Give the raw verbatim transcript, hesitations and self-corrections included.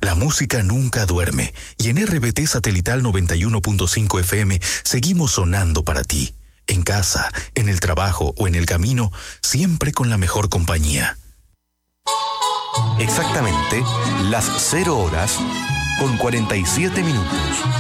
La música nunca duerme y en R B T Satelital noventa y uno punto cinco F M seguimos sonando para ti. En casa, en el trabajo o en el camino, siempre con la mejor compañía. Exactamente las cero horas con cuarenta y siete minutos.